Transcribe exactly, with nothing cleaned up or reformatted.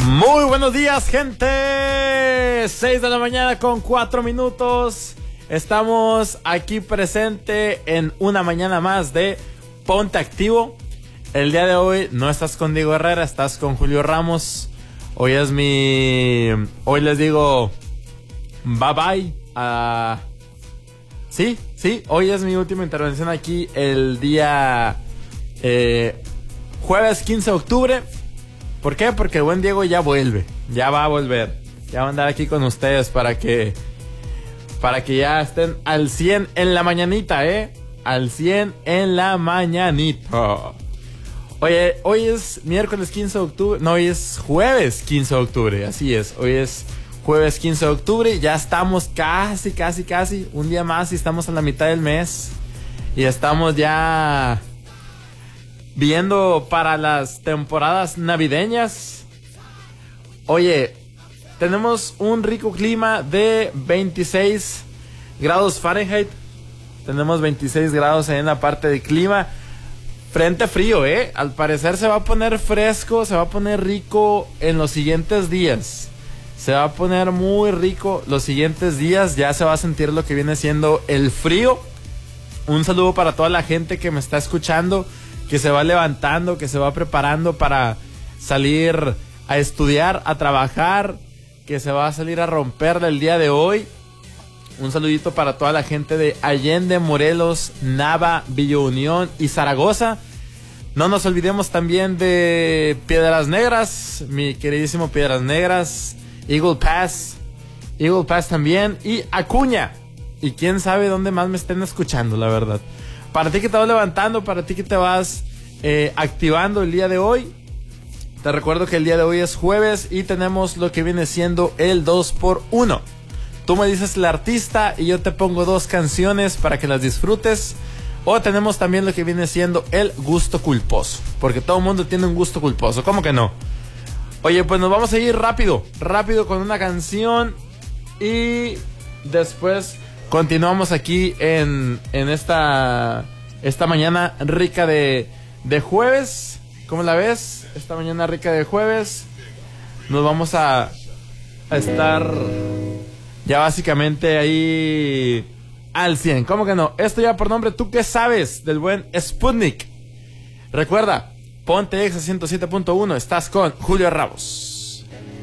Muy buenos días, gente. seis de la mañana con cuatro minutos. Estamos aquí presente en una mañana más de Ponte Activo. El día de hoy no estás con Diego Herrera, estás con Julio Ramos. Hoy es mi... Hoy les digo bye bye. Uh... Sí, sí, hoy es mi última intervención aquí el día eh, jueves quince de octubre. ¿Por qué? Porque el buen Diego ya vuelve, ya va a volver. Ya va a andar aquí con ustedes para que para que ya estén al cien en la mañanita, ¿eh? Al cien en la mañanita. Oye, hoy es miércoles quince de octubre, no, hoy es jueves quince de octubre, así es. Hoy es jueves quince de octubre, ya estamos casi, casi, casi, un día más y estamos a la mitad del mes. Y estamos ya viendo para las temporadas navideñas. Oye, tenemos un rico clima de veintiséis grados Fahrenheit. Tenemos veintiséis grados ahí en la parte de clima. Frente frío, eh. Al parecer se va a poner fresco, se va a poner rico en los siguientes días. Se va a poner muy rico los siguientes días. Ya se va a sentir lo que viene siendo el frío. Un saludo para toda la gente que me está escuchando, que se va levantando, que se va preparando para salir a estudiar, a trabajar, que se va a salir a romperla el día de hoy. Un saludito para toda la gente de Allende, Morelos, Nava, Villa Unión y Zaragoza. No nos olvidemos también de Piedras Negras, mi queridísimo Piedras Negras, Eagle Pass, Eagle Pass también, y Acuña. Y quién sabe dónde más me estén escuchando, la verdad. Para ti que te vas levantando, para ti que te vas eh, activando el día de hoy, te recuerdo que el día de hoy es jueves y tenemos lo que viene siendo el dos por uno. Tú me dices el artista y yo te pongo dos canciones para que las disfrutes. O tenemos también lo que viene siendo el gusto culposo, porque todo el mundo tiene un gusto culposo, ¿cómo que no? Oye, pues nos vamos a ir rápido, rápido con una canción y después continuamos aquí en, en esta, esta mañana rica de, de jueves. ¿Cómo la ves? Esta mañana rica de jueves. Nos vamos a, a estar ya básicamente ahí al cien. ¿Cómo que no? Esto ya por nombre, ¿tú qué sabes del buen Sputnik? Recuerda, Ponte Exa ciento siete punto uno. Estás con Julio Ramos.